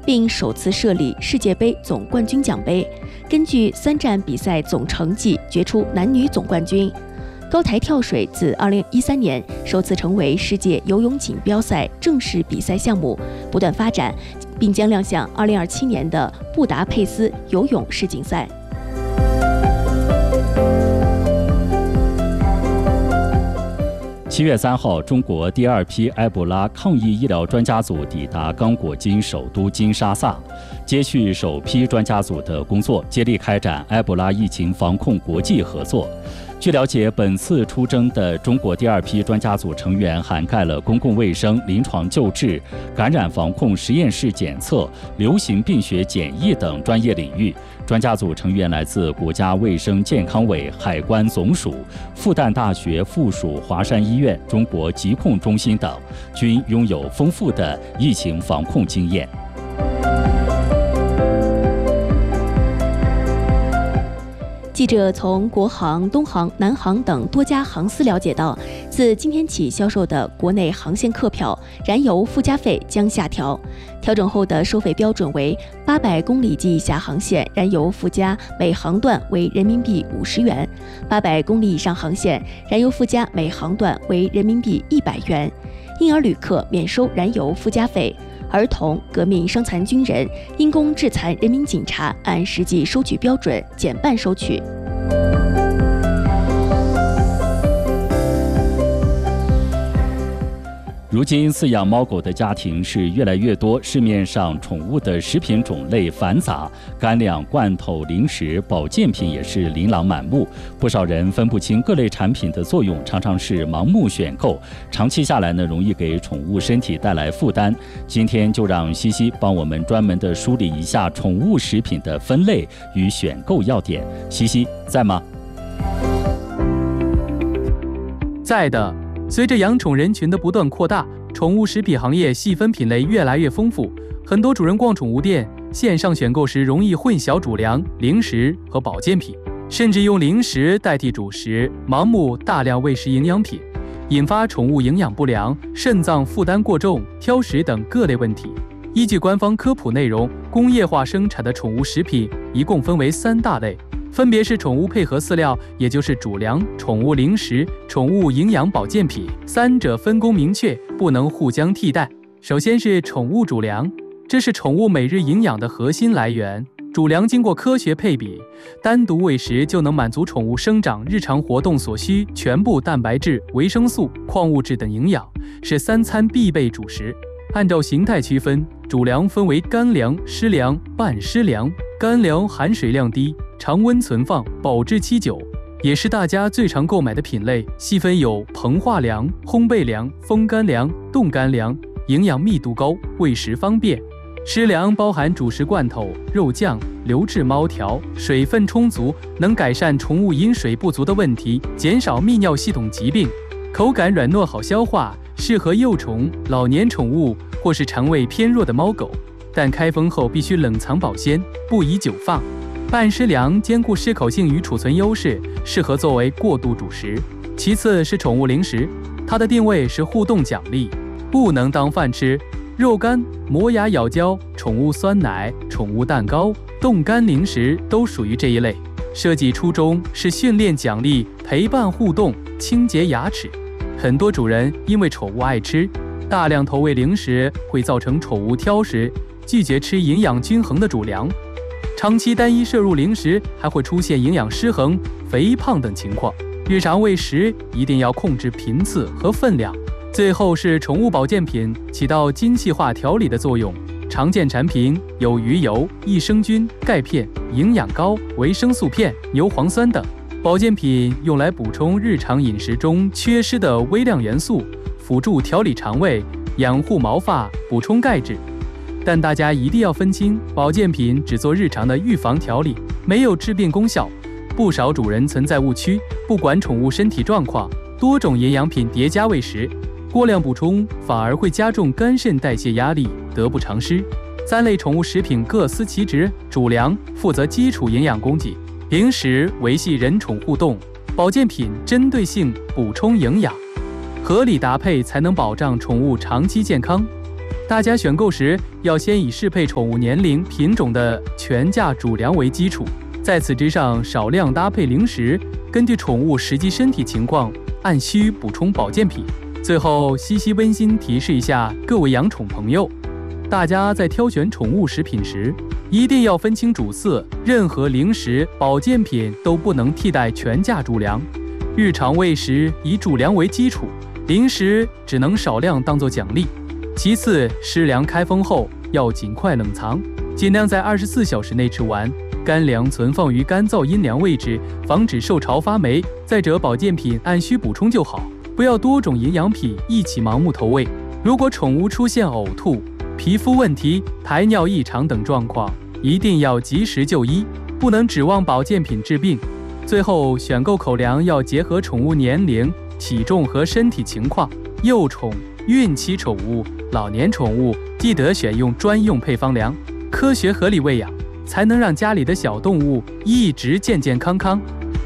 并首次设立世界杯总冠军奖杯，根据3站比赛总成绩决出男女总冠军。高台跳水自2013年首次成为世界游泳锦标赛正式比赛项目，不断发展，并将亮相2027年的布达佩斯游泳世锦赛。 7月3号，中国第2批埃博拉抗疫医疗专家组抵达刚果金首都金沙萨，接续首批专家组的工作，接力开展埃博拉疫情防控国际合作。据了解，本次出征的中国第2批专家组成员涵盖了公共卫生、临床救治、感染防控、实验室检测、流行病学检疫等专业领域。专家组成员来自国家卫生健康委、海关总署、复旦大学附属华山医院、中国疾控中心等，均拥有丰富的疫情防控经验。 记者从国航、东航、南航等多家航司了解到，自今天起销售的国内航线客票燃油附加费将下调，调整后的收费标准为800公里及以下航线燃油附加每航段为人民币50元，800公里以上航线燃油附加每航段为人民币100元，婴儿旅客免收燃油附加费。儿童、革命伤残军人、因公致残人民警察按实际收取标准减半收取。 如今饲养猫狗的家庭是越来越多，市面上宠物的食品种类繁杂，干粮、罐头、零食、保健品也是琳琅满目。不少人分不清各类产品的作用，常常是盲目选购，长期下来呢，容易给宠物身体带来负担。今天就让西西帮我们专门的梳理一下宠物食品的分类与选购要点。西西在吗？ 在的。随着养宠人群的不断扩大，宠物食品行业细分品类越来越丰富。很多主人逛宠物店，线上选购时容易混淆主粮、零食和保健品，甚至用零食代替主食，盲目大量喂食营养品，引发宠物营养不良、肾脏负担过重、挑食等各类问题。依据官方科普内容，工业化生产的宠物食品一共分为3大类，分别是宠物配合饲料，也就是主粮、宠物零食、宠物营养保健品，三者分工明确，不能互相替代。首先是宠物主粮，这是宠物每日营养的核心来源。主粮经过科学配比，单独喂食就能满足宠物生长、日常活动所需全部蛋白质、维生素、矿物质等营养，是3餐必备主食。按照形态区分，主粮分为干粮、湿粮、半湿粮。干粮含水量低，常温存放，保质期久，也是大家最常购买的品类。细分有膨化粮、烘焙粮、风干粮、冻干粮，营养密度高，喂食方便。湿粮包含主食罐头、肉酱、流质猫条，水分充足，能改善宠物饮水不足的问题，减少泌尿系统疾病。口感软糯好消化，适合幼宠、老年宠物或是肠胃偏弱的猫狗，但开封后必须冷藏保鲜，不宜久放。半湿粮兼顾适口性与储存优势，适合作为过渡主食。其次是宠物零食，它的定位是互动奖励，不能当饭吃。肉干、磨牙咬胶、宠物酸奶、宠物蛋糕、冻干零食都属于这一类。设计初衷是训练奖励，陪伴互动，清洁牙齿。很多主人因为宠物爱吃，大量投喂零食会造成宠物挑食，拒绝吃营养均衡的主粮。长期单一摄入零食还会出现营养失衡、肥胖等情况。日常喂食一定要控制频次和分量。最后是宠物保健品，起到精细化调理的作用。常见产品有鱼油、益生菌、钙片、营养膏、维生素片、牛磺酸等。保健品用来补充日常饮食中缺失的微量元素，辅助调理肠胃、养护毛发、补充钙质。但大家一定要分清，保健品只做日常的预防调理，没有治病功效。不少主人存在误区，不管宠物身体状况，多种营养品叠加喂食，过量补充反而会加重肝肾代谢压力，得不偿失。3类宠物食品各司其职，主粮负责基础营养供给，零食维系人宠互动，保健品针对性补充营养，合理搭配才能保障宠物长期健康。 大家选购时要先以适配宠物年龄、品种的全价主粮为基础，在此之上少量搭配零食，根据宠物实际身体情况按需补充保健品。最后，西西温馨提示一下各位养宠朋友，大家在挑选宠物食品时，一定要分清主次，任何零食、保健品都不能替代全价主粮。日常喂食以主粮为基础，零食只能少量当做奖励。其次，湿粮开封后要尽快冷藏，尽量在24小时内吃完。干粮存放于干燥阴凉位置，防止受潮发霉。再者，保健品按需补充就好，不要多种营养品一起盲目投喂。如果宠物出现呕吐、皮肤问题、排尿异常等状况，一定要及时就医，不能指望保健品治病。最后，选购口粮要结合宠物年龄、体重和身体情况，幼宠、孕期宠物、老年宠物记得选用专用配方粮，科学合理喂养，才能让家里的小动物一直健健康康。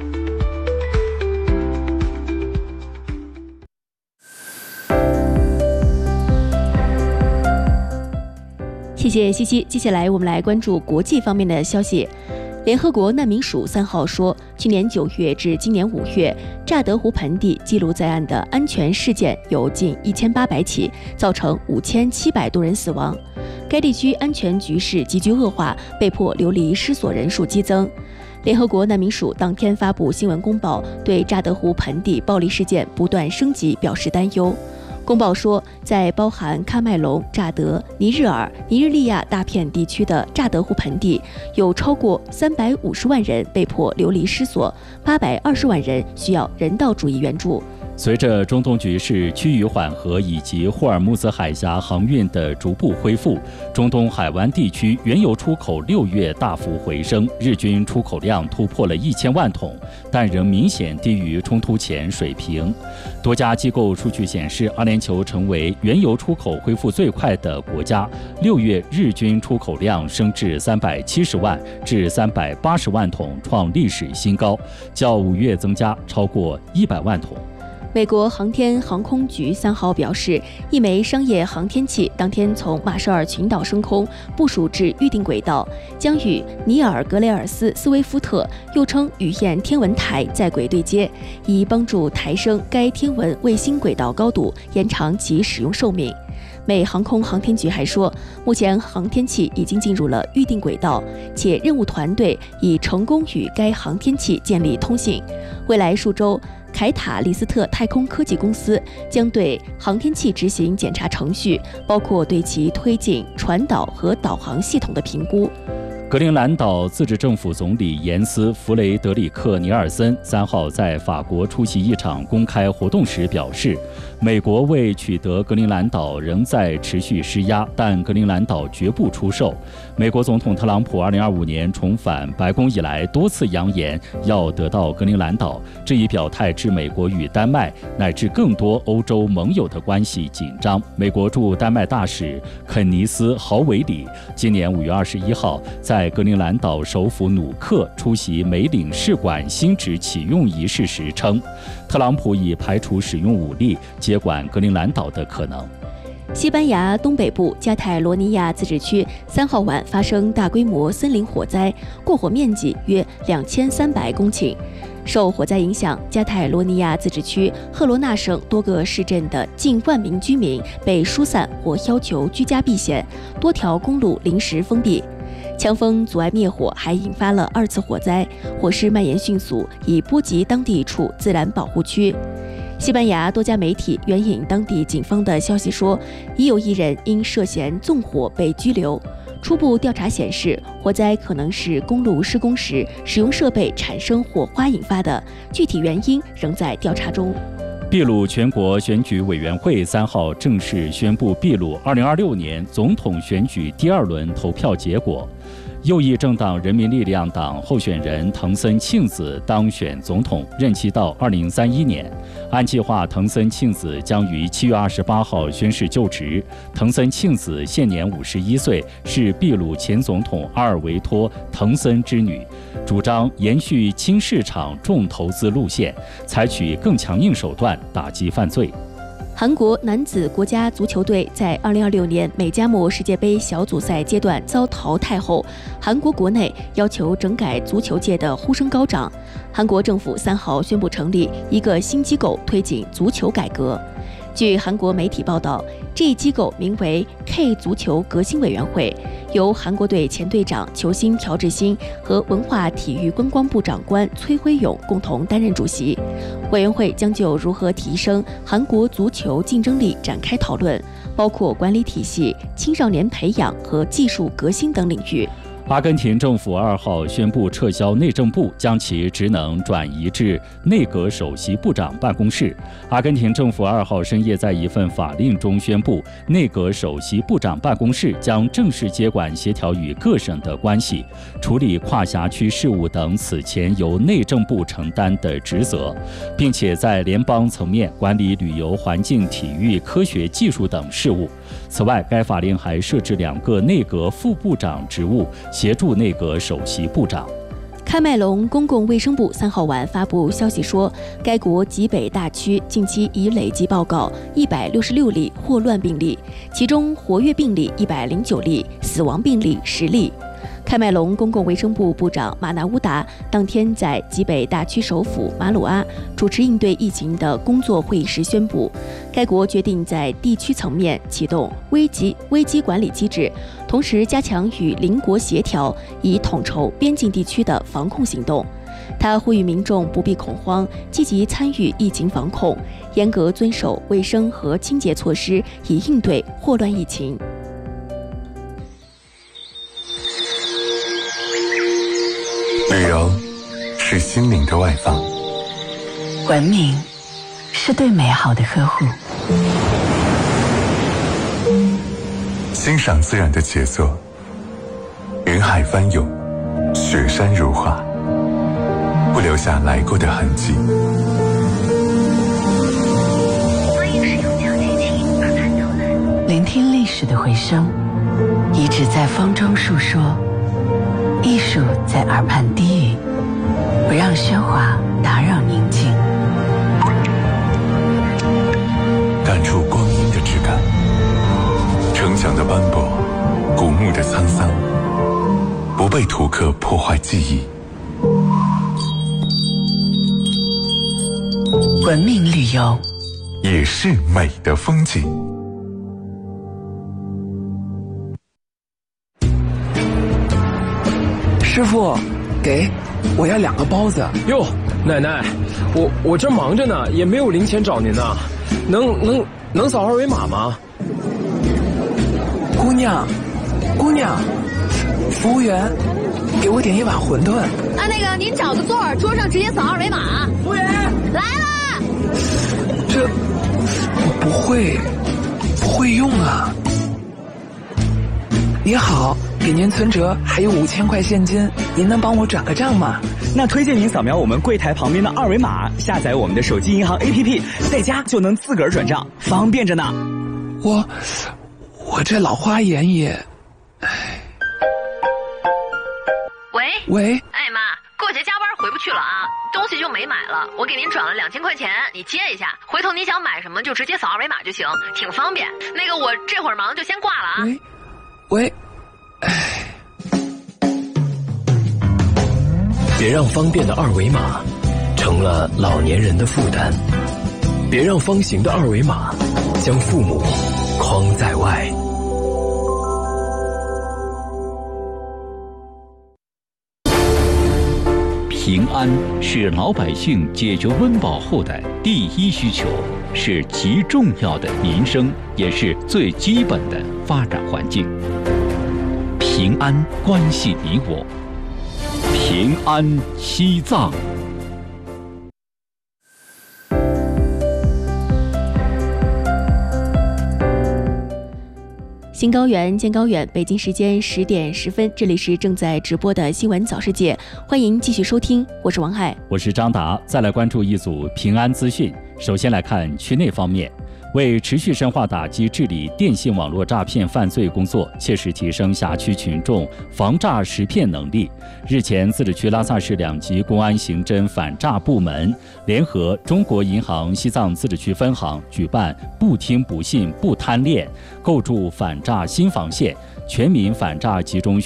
谢谢西西。接下来我们来关注国际方面的消息。联合国难民署3号说，去年9月至今年5月，乍得湖盆地记录在案的安全事件有近1800起，造成5700多人死亡。该地区安全局势急剧恶化，被迫流离失所人数激增。联合国难民署当天发布新闻公报，对乍得湖盆地暴力事件不断升级表示担忧。公报说，在包含喀麦隆、乍得、尼日尔、尼日利亚大片地区的乍得湖盆地，有超过350万人被迫流离失所，820万人需要人道主义援助。 随着中东局势趋于缓和以及霍尔木兹海峡航运的逐步恢复，中东海湾地区原油出口6月大幅回升，日均出口量突破了1000万桶，但仍明显低于冲突前水平。多家机构数据显示，阿联酋成为原油出口恢复最快的国家，6月日均出口量升至370万至380万桶，创历史新高，较5月增加超过100万桶。 美国航天航空局3号表示，一枚商业航天器当天从马绍尔群岛升空，部署至预定轨道，将与尼尔格雷尔斯斯威夫特又称雨燕天文台在轨对接，以帮助抬升该天文卫星轨道高度，延长其使用寿命。美航空航天局还说，目前航天器已经进入了预定轨道，且任务团队已成功与该航天器建立通信。未来数周，凯塔利斯特太空科技公司将对航天器执行检查程序，包括对其推进、传导和导航系统的评估。 格陵兰岛自治政府总理严斯·弗雷德里克·尼尔森3号在法国出席一场公开活动时表示，美国为取得格陵兰岛仍在持续施压，但格陵兰岛绝不出售。美国总统特朗普2025年重返白宫以来，多次扬言要得到格陵兰岛，这一表态致美国与丹麦乃至更多欧洲盟友的关系紧张。美国驻丹麦大使肯尼斯·豪维里今年5月21号在格陵兰岛首府努克出席美领事馆新址启用仪式时称，特朗普已排除使用武力接管格陵兰岛的可能。 西班牙东北部加泰罗尼亚自治区3号晚发生大规模森林火灾，过火面积约2300公顷。受火灾影响，加泰罗尼亚自治区赫罗纳省多个市镇的近1万名居民被疏散或要求居家避险，多条公路临时封闭。强风阻碍灭火，还引发了2次火灾，火势蔓延迅速，已波及当地一处自然保护区。西班牙多家媒体援引当地警方的消息说，已有1人因涉嫌纵火被拘留。初步调查显示，火灾可能是公路施工时使用设备产生火花引发的，具体原因仍在调查中。 秘鲁全国选举委员会3号正式宣布秘鲁2026年总统选举第2轮投票结果。右翼政党人民力量党候选人藤森庆子当选总统，任期到2031年。按计划，藤森庆子将于7月28号宣誓就职。藤森庆子现年51岁，是秘鲁前总统阿尔维托·藤森之女，主张延续轻市场重投资路线，采取更强硬手段打击犯罪。 韩国男子国家足球队在2026年美加墨世界杯小组赛阶段遭淘汰后，韩国国内要求整改足球界的呼声高涨。韩国政府3号宣布成立一个新机构，推进足球改革。据韩国媒体报道，这一机构名为 K 足球革新委员会，由韩国队前队长球星朴智星和文化体育观光部长官崔辉勇共同担任主席。委员会将就如何提升韩国足球竞争力展开讨论，包括管理体系、青少年培养和技术革新等领域。 阿根廷政府2号宣布撤销内政部，将其职能转移至内阁首席部长办公室。阿根廷政府2号深夜在一份法令中宣布，内阁首席部长办公室将正式接管协调与各省的关系，处理跨辖区事务等此前由内政部承担的职责，并且在联邦层面管理旅游、环境、体育、科学技术等事务。此外，该法令还设置2个内阁副部长职务，协助内阁首席部长。 喀麦隆公共卫生部3号晚发布消息说，该国极北大区近期已累计报告166例霍乱病例，其中活跃病例109例，死亡病例10例。喀麦隆公共卫生部部长马纳乌达当天在极北大区首府马鲁阿主持应对疫情的工作会议时宣布，该国决定在地区层面启动危机管理机制，同时加强与邻国协调，以统筹边境地区的防控行动。他呼吁民众不必恐慌，积极参与疫情防控，严格遵守卫生和清洁措施，以应对霍乱疫情。 旅游是心灵的外放， 文明是对美好的呵护， 欣赏自然的杰作，云海翻涌，雪山如画，不留下来过的痕迹。 欢迎使用调节器耳畔导览，聆听历史的回声，遗址在风中诉说，艺术在耳畔低语，不让喧哗打扰宁静， 感触光阴的质感，城墙的斑驳，古墓的沧桑，不被图刻破坏记忆。 文明旅游也是美的风景。 师傅，我要2个包子。 哟，奶奶，我这忙着呢，也没有零钱找您呢，能扫2维码吗？ 姑娘，服务员，给我点一碗馄饨。 那个您找个座儿，桌上直接扫2维码。 服务员来啦！ 这我不会用啊。你好，给您存折还有5000块现金，您能帮我转个账吗？ 那推荐您扫描我们柜台旁边的2维码，下载我们的手机银行 APP， 在家就能自个儿转账，方便着呢。 我这老花眼也……喂， 哎妈，过节加班回不去了啊，东西就没买了，我给您转了2000块钱，你接一下，回头你想买什么就直接扫2维码就行，挺方便。那个我这会儿忙就先挂了啊。 喂， 别让方便的2维码成了老年人的负担，别让方形的2维码将父母框在外。 平安是老百姓解决温饱后的第一需求，是极重要的民生，也是最基本的发展环境。平安关系你我，平安西藏。 新高原见高远，北京时间10点10分，这里是正在直播的新闻早世界，欢迎继续收听，我是王海， 我是张达。再来关注一组平安资讯。首先来看区内方面， 为持续深化打击治理电信网络诈骗犯罪工作，切实提升辖区群众防诈识骗能力，日前，自治区拉萨市2级公安刑侦反诈部门联合中国银行西藏自治区分行举办“不听不信不贪恋，构筑反诈新防线”全民反诈集中